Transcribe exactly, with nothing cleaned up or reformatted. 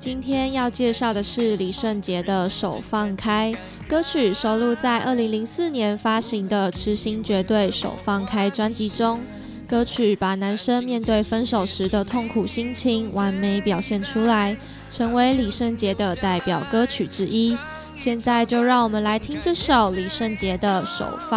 今天要介绍的是李圣杰的《手放开》，歌曲收录在二零零四年发行的《痴心绝对手放开》专辑中。歌曲把男生面对分手时的痛苦心情完美表现出来，成为李圣杰的代表歌曲之一。现在就让我们来听这首李圣杰的《手放开》。